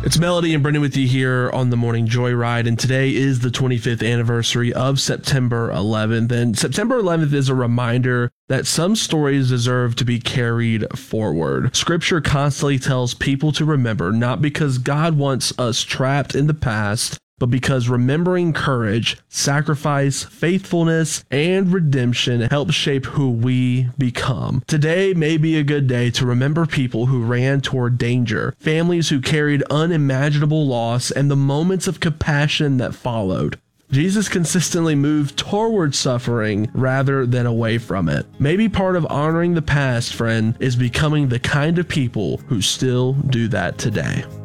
It's Melody and Brendan with you here on the Morning Joyride, and today is the 25th anniversary of September 11th. And September 11th is a reminder that some stories deserve to be carried forward. Scripture constantly tells people to remember, not because God wants us trapped in the past, but because remembering courage, sacrifice, faithfulness, and redemption helps shape who we become. Today may be a good day to remember people who ran toward danger, families who carried unimaginable loss, and the moments of compassion that followed. Jesus consistently moved toward suffering rather than away from it. Maybe part of honoring the past, friend, is becoming the kind of people who still do that today.